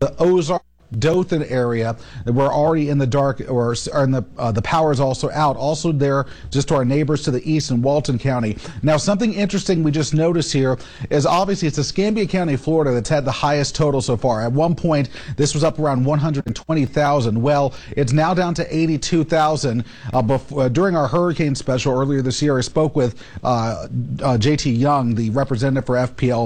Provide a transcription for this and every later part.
the Ozark, Dothan area. We're already in the dark, or in the power is also out. Also there, just to our neighbors to the east in Walton County. Now, something interesting we just noticed here is obviously it's Escambia County, Florida, that's had the highest total so far. At one point, this was up around 120,000. Well, it's now down to 82,000. During our hurricane special earlier this year, I spoke with JT Young, the representative for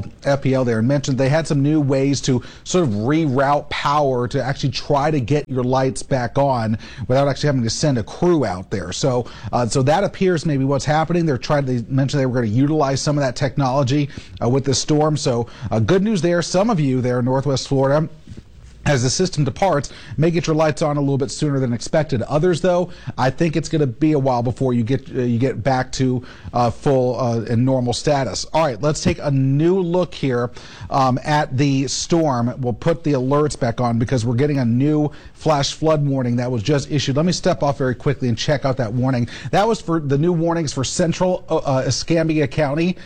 FPL there, and mentioned they had some new ways to sort of reroute power to actually try to get your lights back on without actually having to send a crew out there. So that appears maybe what's happening. They mentioned they were going to utilize some of that technology with this storm. So good news there. Some of you there in Northwest Florida, as the system departs, may get your lights on a little bit sooner than expected. Others, though, I think it's going to be a while before you get back to full and normal status. All right, let's take a new look here at the storm. We'll put the alerts back on because we're getting a new flash flood warning that was just issued. Let me step off very quickly and check out that warning. That was for the new warnings for central Escambia County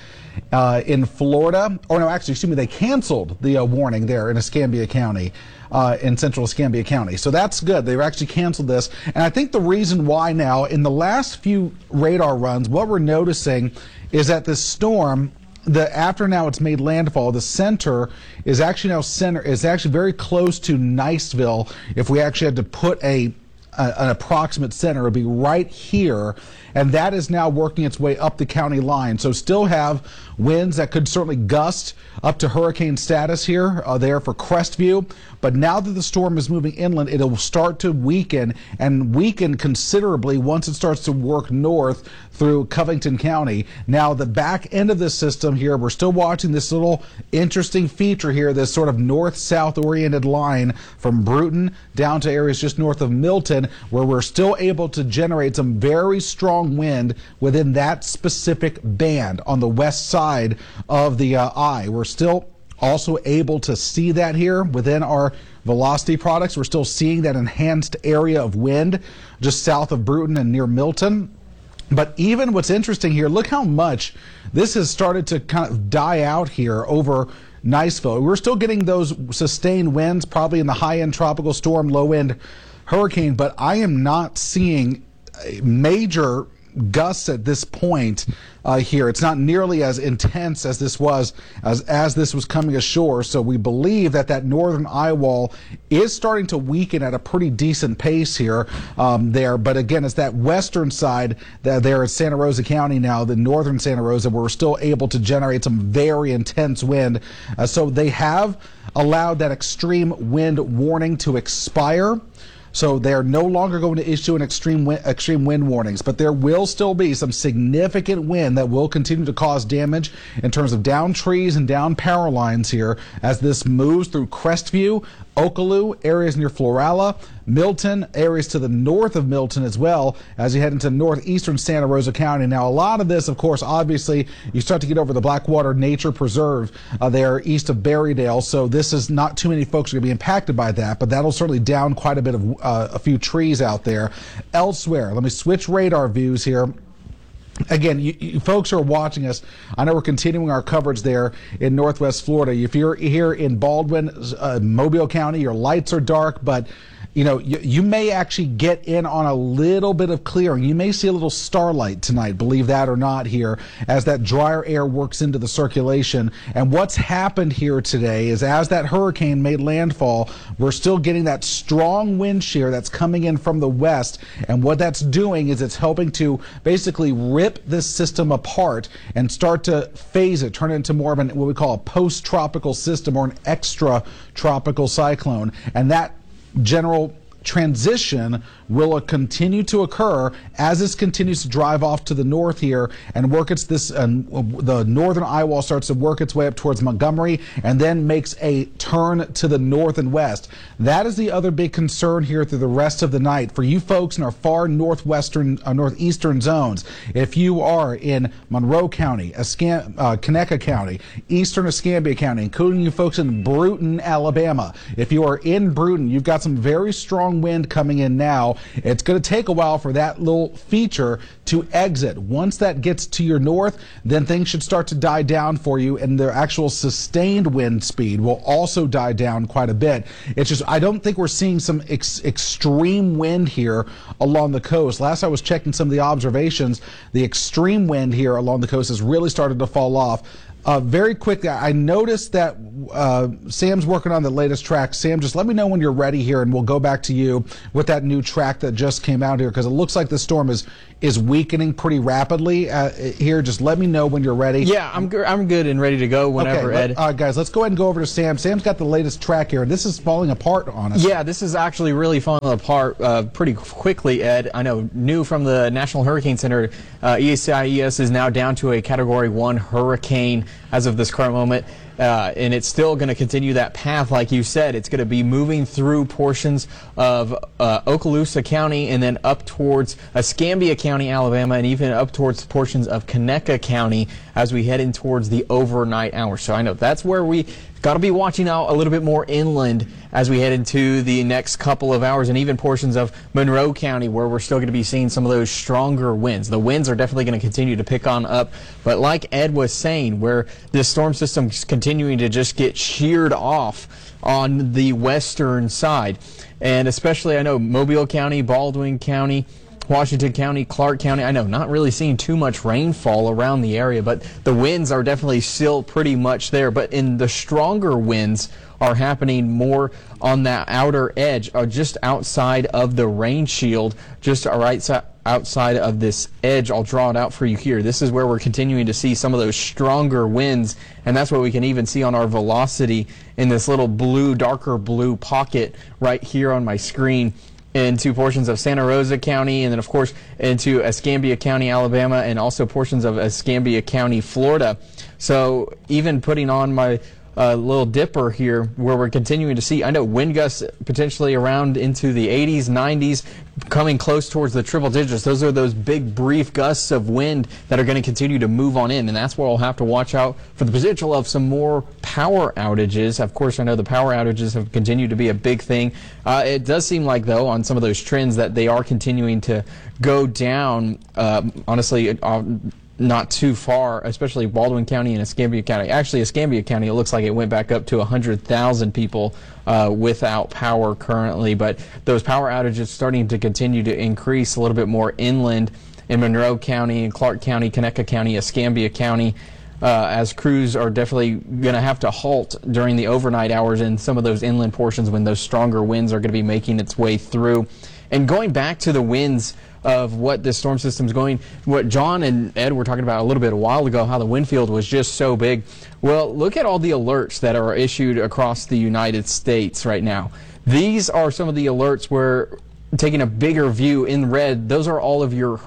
in Florida. Or no, actually, excuse me, they canceled the warning there in Escambia County. In central Escambia County. So that's good. They've actually canceled this. And I think the reason why now, in the last few radar runs, what we're noticing is that this storm, after now it's made landfall, the center is actually very close to Niceville. If we actually had to put an approximate center, it would be right here. And that is now working its way up the county line. So still have winds that could certainly gust up to hurricane status here there for Crestview. But now that the storm is moving inland, it will start to weaken and weaken considerably once it starts to work north through Covington County. Now, the back end of this system here, we're still watching this little interesting feature here, this sort of north-south oriented line from Bruton down to areas just north of Milton, where we're still able to generate some very strong wind within that specific band on the west side of the eye. We're still also able to see that here within our velocity products. We're still seeing that enhanced area of wind just south of Bruton and near Milton. But even what's interesting here, look how much this has started to kind of die out here over Niceville. We're still getting those sustained winds, probably in the high-end tropical storm, low-end hurricane, but I am not seeing major gusts at this point here. It's not nearly as intense as this was as this was coming ashore. So we believe that northern eye wall is starting to weaken at a pretty decent pace here there. But again, it's that western side there at Santa Rosa County now, the northern Santa Rosa, where we're still able to generate some very intense wind. So they have allowed that extreme wind warning to expire. So they're no longer going to issue an extreme wind warnings, but there will still be some significant wind that will continue to cause damage in terms of down trees and down power lines here as this moves through Crestview, Okaloo, areas near Florala, Milton, areas to the north of Milton as well as you head into northeastern Santa Rosa County. Now, a lot of this, of course, obviously, you start to get over the Blackwater Nature Preserve there east of Berrydale, so this is not too many folks are going to be impacted by that, but that'll certainly down quite a bit of a few trees out there. Elsewhere, let me switch radar views here. Again, you folks who are watching us, I know we're continuing our coverage there in Northwest Florida. If you're here in Baldwin, Mobile County, your lights are dark, but you know, you may actually get in on a little bit of clearing. You may see a little starlight tonight, believe that or not, here, as that drier air works into the circulation. And what's happened here today is as that hurricane made landfall, we're still getting that strong wind shear that's coming in from the west. And what that's doing is it's helping to basically rip this system apart and start to phase it, turn it into more of what we call a post-tropical system or an extra-tropical cyclone. And that general transition will continue to occur as this continues to drive off to the north here and work the northern eye wall starts to work its way up towards Montgomery and then makes a turn to the north and west. That is the other big concern here through the rest of the night for you folks in our far northwestern, northeastern zones. If you are in Monroe County, Conecuh County, eastern Escambia County, including you folks in Bruton, Alabama. If you are in Bruton, you've got some very strong strong wind coming in now. It's going to take a while for that little feature to exit. Once that gets to your north, then things should start to die down for you, and the actual sustained wind speed will also die down quite a bit. It's just, I don't think we're seeing some extreme wind here along the coast. Last I was checking some of the observations, the extreme wind here along the coast has really started to fall off. Very quickly, I noticed that Sam's working on the latest track. Sam, just let me know when you're ready here, and we'll go back to you with that new track that just came out here, because it looks like the storm is weakening pretty rapidly here. Just let me know when you're ready. Yeah, I'm good and ready to go whenever, okay, Ed. Guys, let's go ahead and go over to Sam. Sam's got the latest track here. This is falling apart on us. Yeah, this is actually really falling apart pretty quickly, Ed. I know, new from the National Hurricane Center, ESIS is now down to a Category 1 hurricane as of this current moment. And it's still going to continue that path, like you said. It's going to be moving through portions of Okaloosa County and then up towards Escambia County, Alabama, and even up towards portions of Conecuh County as we head in towards the overnight hours. So I know that's where we got to be watching out a little bit more inland as we head into the next couple of hours, and even portions of Monroe County where we're still going to be seeing some of those stronger winds. The winds are definitely going to continue to pick on up, but like Ed was saying, where this storm system is continuing to just get sheared off on the western side, and especially I know Mobile County, Baldwin County, Washington County, Clark County, I know not really seeing too much rainfall around the area, but the winds are definitely still pretty much there. But in the stronger winds are happening more on that outer edge, or just outside of the rain shield, just right outside of this edge. I'll draw it out for you here. This is where we're continuing to see some of those stronger winds, and that's what we can even see on our velocity in this little blue, darker blue pocket right here on my screen, into portions of Santa Rosa County, and then of course into Escambia County, Alabama, and also portions of Escambia County, Florida. So even putting on my little dipper here, where we're continuing to see, I know, wind gusts potentially around into the 80s, 90s, coming close towards the triple digits. Those are those big brief gusts of wind that are going to continue to move on in, and that's where we'll have to watch out for the potential of some more power outages. Of course, I know the power outages have continued to be a big thing. It does seem like, though, on some of those trends that they are continuing to go down, honestly, not too far, especially Baldwin County and Escambia County. Actually, Escambia County, it looks like it went back up to 100,000 people without power currently. But those power outages starting to continue to increase a little bit more inland in Monroe County and Clark County, Conecuh County, Escambia County, as crews are definitely going to have to halt during the overnight hours in some of those inland portions when those stronger winds are going to be making its way through. And going back to the winds of what this storm system is going, what John and Ed were talking about a little bit a while ago, how the wind field was just so big. Well, look at all the alerts that are issued across the United States right now. These are some of the alerts where, taking a bigger view in red, those are all of your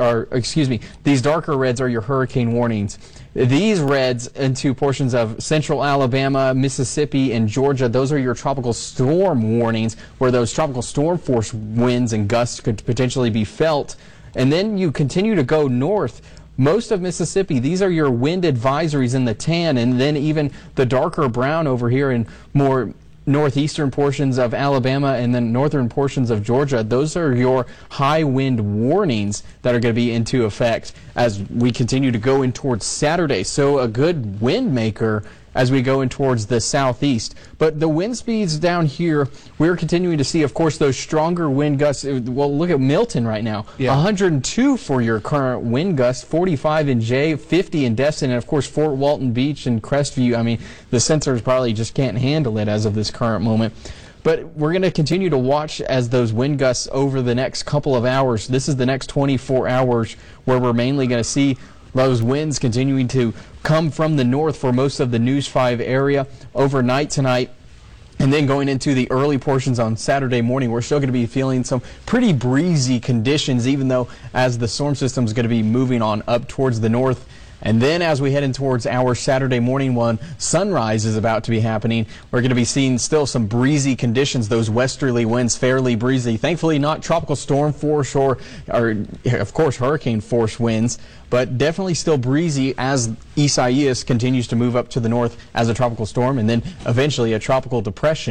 these darker reds are your hurricane warnings. These reds into portions of central Alabama, Mississippi, and Georgia, those are your tropical storm warnings, where those tropical storm force winds and gusts could potentially be felt. And then you continue to go north. Most of Mississippi, these are your wind advisories in the tan, and then even the darker brown over here in more northeastern portions of Alabama and then northern portions of Georgia. Those are your high wind warnings that are going to be into effect as we continue to go in towards Saturday. So a good wind maker as we go in towards the southeast. But the wind speeds down here, we're continuing to see, of course, those stronger wind gusts. Well, look at Milton right now. Yeah. 102 for your current wind gusts, 45 in Jay, 50 in Destin, and of course Fort Walton Beach and Crestview. I mean, the sensors probably just can't handle it as of this current moment. But we're going to continue to watch as those wind gusts over the next couple of hours. This is the next 24 hours where we're mainly going to see those winds continuing to come from the north for most of the News 5 area overnight tonight. And then going into the early portions on Saturday morning, we're still going to be feeling some pretty breezy conditions, even though as the storm system is going to be moving on up towards the north. And then as we head in towards our Saturday morning when sunrise is about to be happening, we're going to be seeing still some breezy conditions, those westerly winds fairly breezy. Thankfully not tropical storm force or of course hurricane force winds, but definitely still breezy as Isaias continues to move up to the north as a tropical storm and then eventually a tropical depression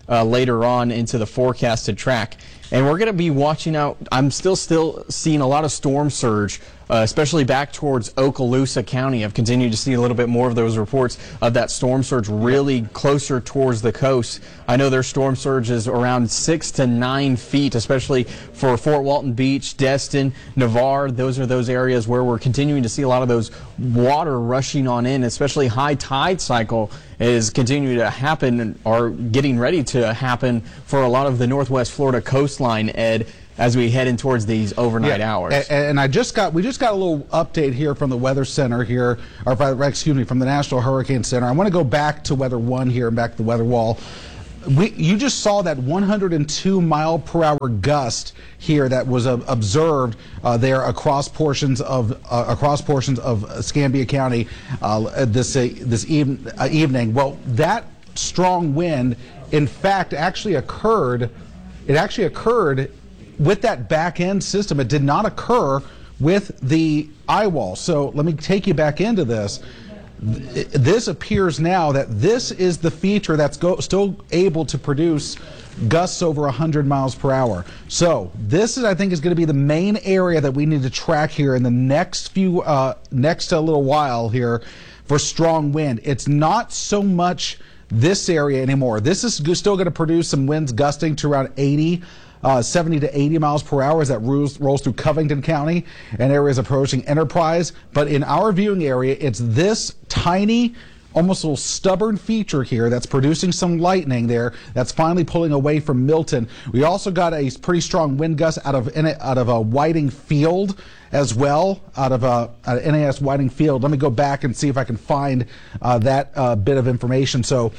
later on into the forecasted track. And we're going to be watching out. I'm still seeing a lot of storm surge, especially back towards Okaloosa County. I've continued to see a little bit more of those reports of that storm surge really closer towards the coast. I know their storm surge is around 6 to 9 feet, especially for Fort Walton Beach, Destin, Navarre. Those are those areas where we're continuing to see a lot of those water rushing on in, especially high tide cycle is continuing to happen or getting ready to happen for a lot of the Northwest Florida coastline, Ed, as we head in towards these overnight hours. And we just got a little update here from the Weather Center here, or excuse me, from the National Hurricane Center. I want to go back to Weather One here and back to the weather wall. You just saw that 102 mile per hour gust here that was observed there across portions of Escambia County this evening. Well, that strong wind, in fact, actually occurred. It actually occurred with that back end system. It did not occur with the eye wall. So let me take you back into this. This appears now that this is the feature that's still able to produce gusts over 100 miles per hour. So this is, I think, is going to be the main area that we need to track here in the next little while here for strong wind. It's not so much this area anymore. This is still going to produce some winds gusting to around 70 to 80 miles per hour as that rolls through Covington County and areas approaching Enterprise. But in our viewing area, it's this tiny, almost a little stubborn feature here that's producing some lightning there that's finally pulling away from Milton. We also got a pretty strong wind gust out of a Whiting Field as well, out of NAS Whiting Field. Let me go back and see if I can find that bit of information. So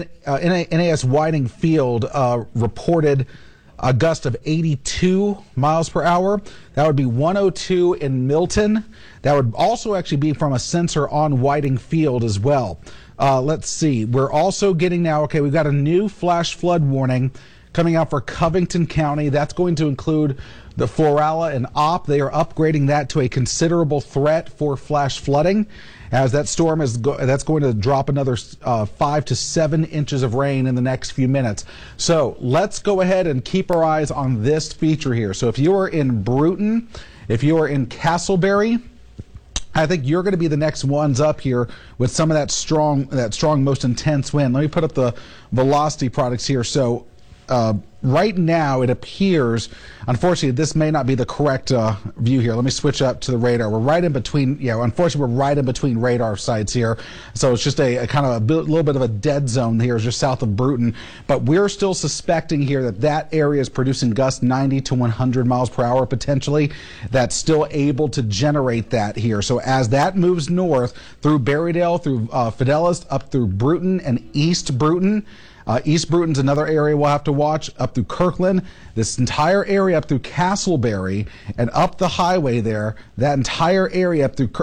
NAS Whiting Field reported a gust of 82 miles per hour. That would be 102 in Milton. That would also actually be from a sensor on Whiting Field as well. Let's see. We're also getting now, okay, we've got a new flash flood warning coming out for Covington County. That's going to include the Florala and Opp. They are upgrading that to a considerable threat for flash flooding, as that storm that's going to drop another 5 to 7 inches of rain in the next few minutes. So let's go ahead and keep our eyes on this feature here. So if you are in Bruton, if you are in Castleberry, I think you're going to be the next ones up here with some of that strong, most intense wind. Let me put up the velocity products here. So right now it appears, unfortunately, this may not be the correct view here. Let me switch up to the radar. We're right in between, unfortunately, we're right in between radar sites here. So it's just a kind of little bit of a dead zone here, just south of Bruton. But we're still suspecting here that area is producing gusts 90 to 100 miles per hour potentially. That's still able to generate that here. So as that moves north through Berrydale, through Fidelis, up through Bruton and East Bruton, East Bruton's another area we'll have to watch, up through Kirkland, this entire area up through Castleberry and up the highway there, that entire area up through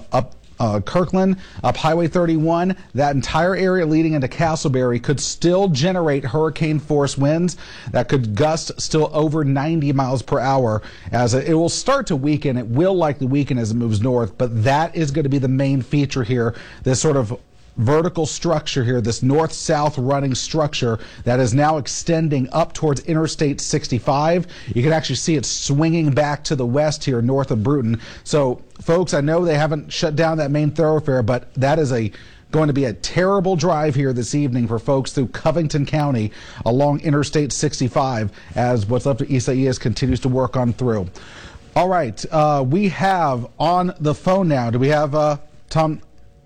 Kirkland, up Highway 31, that entire area leading into Castleberry could still generate hurricane force winds that could gust still over 90 miles per hour. As it will start to weaken, it will likely weaken as it moves north, but that is going to be the main feature here, this sort of vertical structure here, this north-south running structure that is now extending up towards Interstate 65. You can actually see it swinging back to the west here north of Bruton. So, folks, I know they haven't shut down that main thoroughfare, but that is going to be a terrible drive here this evening for folks through Covington County along Interstate 65 as what's left of Isaias continues to work on through. All right, we have on the phone now, do we have Tom?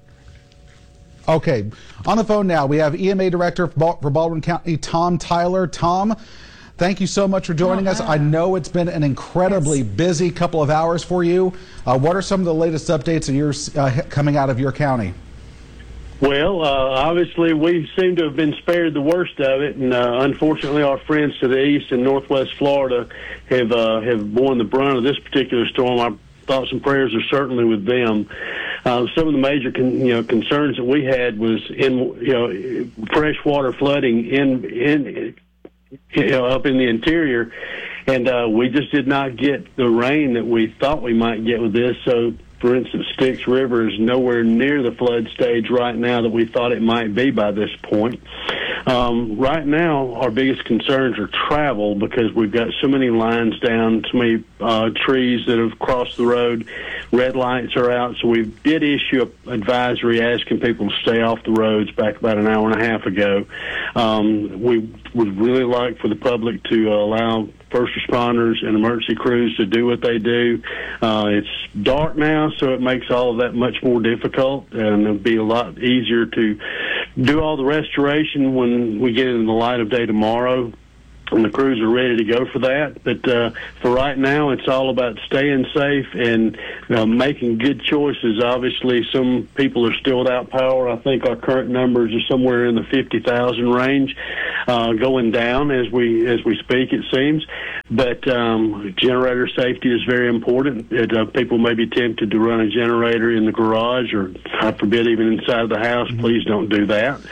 Okay, on the phone now, we have EMA Director for Baldwin County, Tom Tyler. Tom, thank you so much for joining us. I know it's been an incredibly busy couple of hours for you. What are some of the latest updates of yours coming out of your county? Well, obviously, we seem to have been spared the worst of it, and unfortunately, our friends to the east and northwest Florida have borne the brunt of this particular storm. Our thoughts and prayers are certainly with them. Some of the major concerns that we had was in freshwater flooding in up in the interior, and we just did not get the rain that we thought we might get with this. So, for instance, Styx River is nowhere near the flood stage right now that we thought it might be by this point. Right now, our biggest concerns are travel because we've got so many lines down, so many trees that have crossed the road. Red lights are out, so we did issue an advisory asking people to stay off the roads back about an hour and a half ago. We would really like for the public to allow first responders and emergency crews to do what they do. It's dark now, so it makes all of that much more difficult, and it'll be a lot easier to do all the restoration when we get in the light of day tomorrow. And the crews are ready to go for that. But for right now, it's all about staying safe and making good choices. Obviously, some people are still without power. I think our current numbers are somewhere in the 50,000 range, going down as we speak, it seems. But generator safety is very important. People may be tempted to run a generator in the garage or, God forbid, even inside of the house. Please don't do that.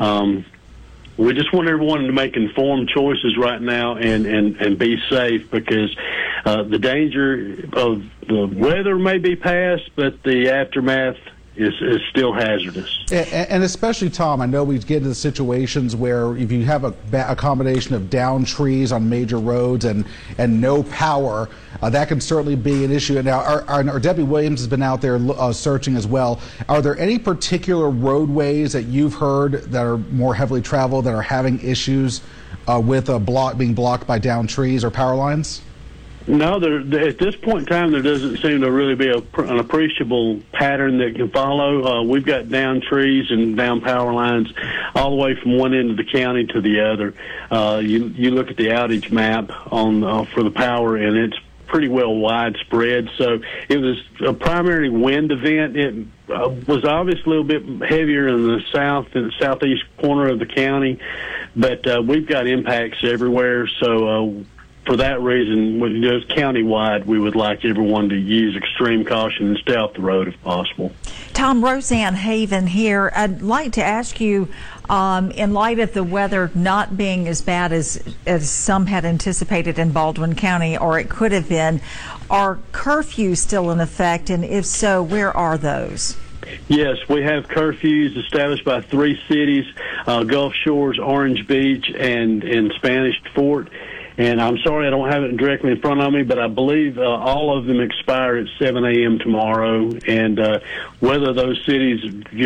We just want everyone to make informed choices right now and be safe, because the danger of the weather may be past, but the aftermath is still hazardous. And especially, Tom, I know we get into situations where if you have a combination of downed trees on major roads and no power, that can certainly be an issue. And now, our Debbie Williams has been out there searching as well. Are there any particular roadways that you've heard that are more heavily traveled that are having issues with being blocked by downed trees or power lines? No, at this point in time, there doesn't seem to really be an appreciable pattern that can follow. We've got down trees and down power lines all the way from one end of the county to the other. You look at the outage map for the power, and it's pretty well widespread. So it was a primary wind event. It was obviously a little bit heavier in the south and southeast corner of the county, but we've got impacts everywhere. So for that reason, just countywide, we would like everyone to use extreme caution and stay off the road if possible. Tom, Roseanne Haven here. I'd like to ask you, in light of the weather not being as bad as some had anticipated in Baldwin County, or it could have been, are curfews still in effect? And if so, where are those? Yes, we have curfews established by 3 cities, Gulf Shores, Orange Beach, and Spanish Fort. And I'm sorry I don't have it directly in front of me, but I believe all of them expire at 7 a.m. tomorrow. And whether those cities,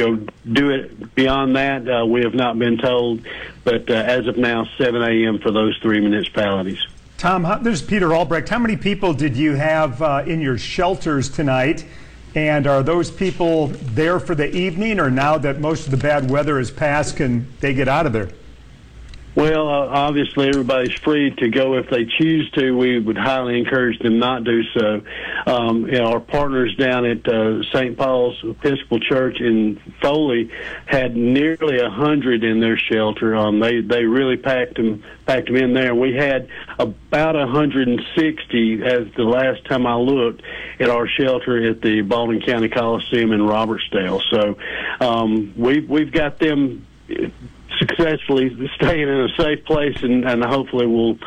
do it beyond that, we have not been told. But as of now, 7 a.m. for those 3 municipalities. Tom, this is Peter Albrecht. How many people did you have in your shelters tonight? And are those people there for the evening, or now that most of the bad weather has passed, can they get out of there? Well, obviously, everybody's free to go if they choose to. We would highly encourage them not do so. Our partners down at St. Paul's Episcopal Church in Foley had nearly 100 in their shelter. They really packed them in there. We had about 160 as the last time I looked at our shelter at the Baldwin County Coliseum in Robertsdale. So we've got them successfully staying in a safe place, and hopefully we'll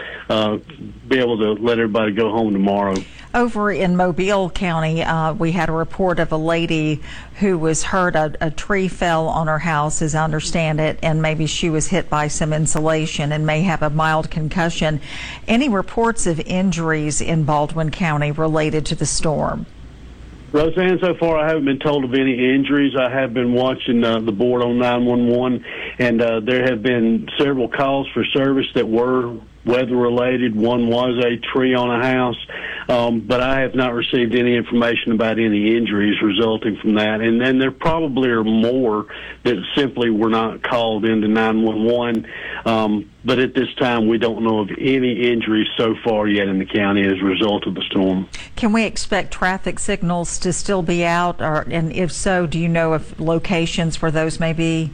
be able to let everybody go home tomorrow. Over in Mobile County, we had a report of a lady who was hurt. A tree fell on her house, as I understand it, and maybe she was hit by some insulation and may have a mild concussion. Any reports of injuries in Baldwin County related to the storm? Roseanne, so far I haven't been told of any injuries. I have been watching the board on 911, and there have been several calls for service that were weather-related. One was a tree on a house, but I have not received any information about any injuries resulting from that. And then there probably are more that simply were not called into 911. But at this time, we don't know of any injuries so far yet in the county as a result of the storm. Can we expect traffic signals to still be out? And if so, do you know of locations where those may be?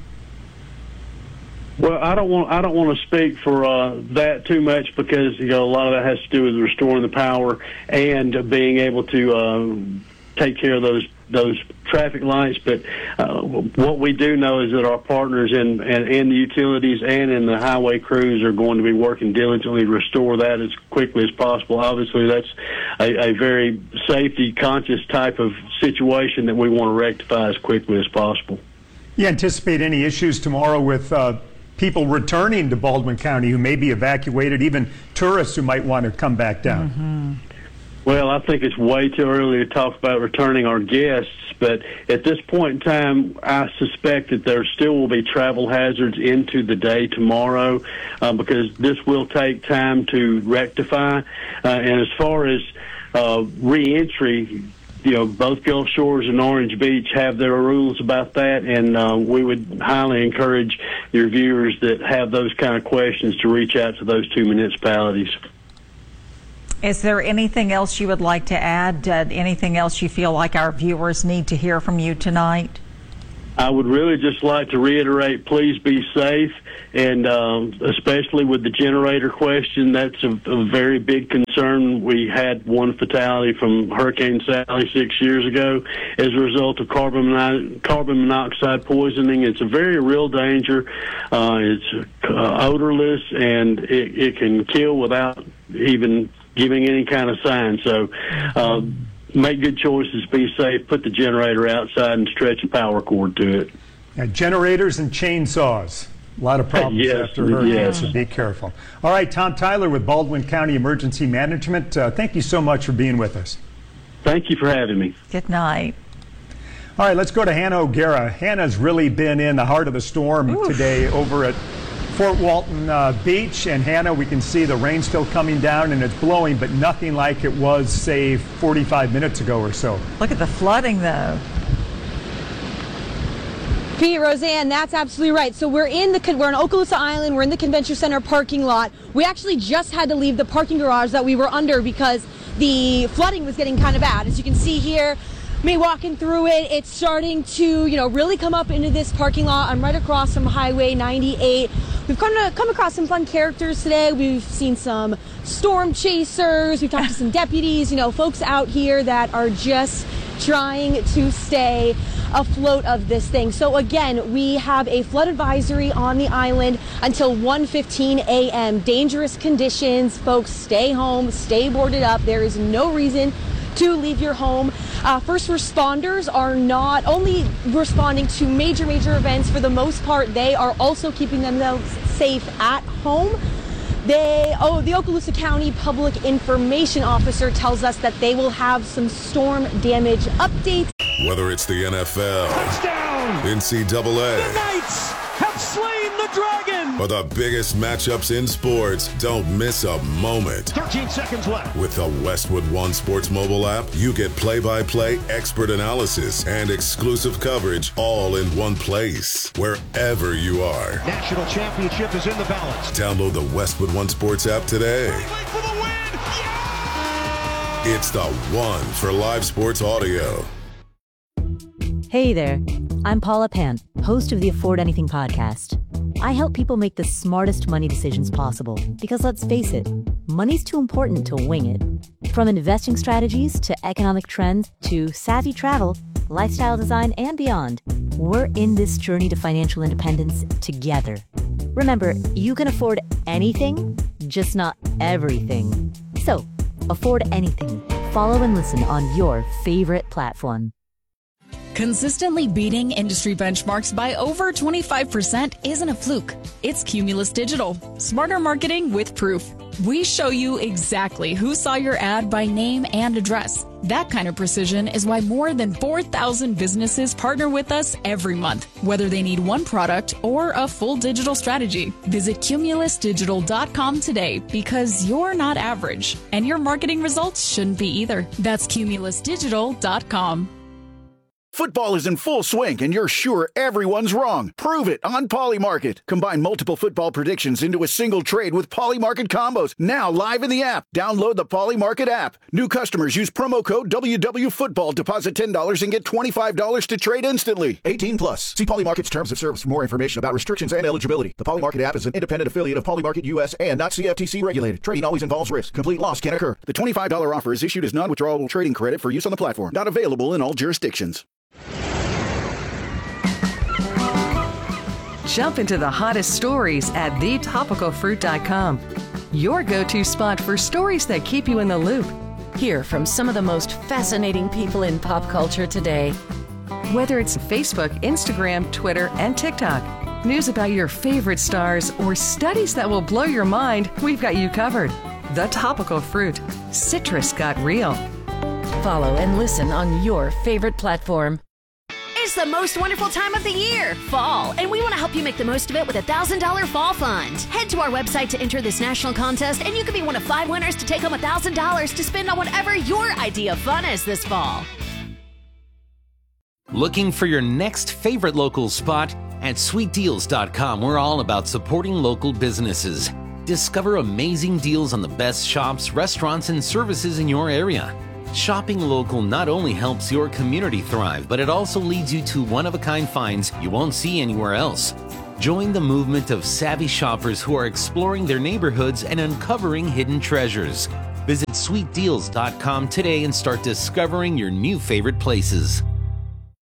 Well, I don't want to speak for that too much, because a lot of that has to do with restoring the power and being able to take care of those traffic lights. But what we do know is that our partners in the utilities and in the highway crews are going to be working diligently to restore that as quickly as possible. Obviously, that's a very safety-conscious type of situation that we want to rectify as quickly as possible. You anticipate any issues tomorrow with people returning to Baldwin County who may be evacuated, even tourists who might want to come back down? Mm-hmm. Well, I think it's way too early to talk about returning our guests, but at this point in time, I suspect that there still will be travel hazards into the day tomorrow because this will take time to rectify. And as far as reentry, both Gulf Shores and Orange Beach have their rules about that, and we would highly encourage your viewers that have those kind of questions to reach out to those two municipalities. Is there anything else you would like to add? Anything else you feel like our viewers need to hear from you tonight? I would really just like to reiterate, please be safe, and especially with the generator question, that's a very big concern. We had one fatality from Hurricane Sally 6 years ago as a result of carbon monoxide poisoning. It's a very real danger. It's odorless, and it can kill without even giving any kind of sign. So make good choices, be safe, put the generator outside, and stretch a power cord to it. Now, generators and chainsaws. A lot of problems after hurricanes, so be careful. All right, Tom Tyler with Baldwin County Emergency Management. Thank you so much for being with us. Thank you for having me. Good night. All right, let's go to Hannah O'Gara. Hannah's really been in the heart of the storm today over at Fort Walton Beach. And Hannah, we can see the rain still coming down and it's blowing, but nothing like it was, say, 45 minutes ago or so. Look at the flooding, though. Pete, Roseanne, that's absolutely right. So we're on Okaloosa Island. We're in the Convention Center parking lot. We actually just had to leave the parking garage that we were under because the flooding was getting kind of bad. As you can see here, me walking through it, it's starting to, really come up into this parking lot. I'm right across from Highway 98. We've come across some fun characters today. We've seen some storm chasers. We've talked to some deputies, folks out here that are just trying to stay afloat of this thing. So again, we have a flood advisory on the island until 1:15 a.m. Dangerous conditions. Folks, stay home, stay boarded up. There is no reason to leave your home. First responders are not only responding to major events. For the most part, they are also keeping themselves safe at home. The Okaloosa County Public Information Officer tells us that they will have some storm damage updates. Whether it's the NFL, touchdown, NCAA, the Knights have slain the Dragon, or the biggest matchups in sports, don't miss a moment. 13 seconds left. With the Westwood One Sports mobile app, you get play-by-play, expert analysis, and exclusive coverage all in one place, wherever you are. National championship is in the balance. Download the Westwood One Sports app today. For the win. Yeah! It's the one for live sports audio. Hey there, I'm Paula Pant, host of the Afford Anything podcast. I help people make the smartest money decisions possible because, let's face it, money's too important to wing it. From investing strategies to economic trends to savvy travel, lifestyle design, and beyond, we're in this journey to financial independence together. Remember, you can afford anything, just not everything. So, afford anything. Follow and listen on your favorite platform. Consistently beating industry benchmarks by over 25% isn't a fluke. It's Cumulus Digital. Smarter marketing with proof. We show you exactly who saw your ad by name and address. That kind of precision is why more than 4,000 businesses partner with us every month, whether they need one product or a full digital strategy. Visit cumulusdigital.com today because you're not average, and your marketing results shouldn't be either. That's cumulusdigital.com. Football is in full swing, and you're sure everyone's wrong. Prove it on Polymarket. Combine multiple football predictions into a single trade with Polymarket combos. Now live in the app. Download the Polymarket app. New customers use promo code WWFootball. Deposit $10 and get $25 to trade instantly. 18 plus. See Polymarket's terms of service for more information about restrictions and eligibility. The Polymarket app is an independent affiliate of Polymarket US and not CFTC regulated. Trading always involves risk. Complete loss can occur. The $25 offer is issued as non-withdrawable trading credit for use on the platform. Not available in all jurisdictions. Jump into the hottest stories at thetopicalfruit.com. Your go-to spot for stories that keep you in the loop. Hear from some of the most fascinating people in pop culture today. Whether it's Facebook, Instagram, Twitter, and TikTok, news about your favorite stars, or studies that will blow your mind, we've got you covered. The Topical Fruit. Citrus got real. Follow and listen on your favorite platform. It's the most wonderful time of the year, fall, and we want to help you make the most of it with a $1,000 fall fund. Head to our website to enter this national contest, and you could be one of 5 winners to take home $1,000 to spend on whatever your idea of fun is this fall. Looking for your next favorite local spot? At sweetdeals.com, we're all about supporting local businesses. Discover amazing deals on the best shops, restaurants, and services in your area. Shopping local not only helps your community thrive, but it also leads you to one-of-a-kind finds you won't see anywhere else. Join the movement of savvy shoppers who are exploring their neighborhoods and uncovering hidden treasures. Visit sweetdeals.com today and start discovering your new favorite places.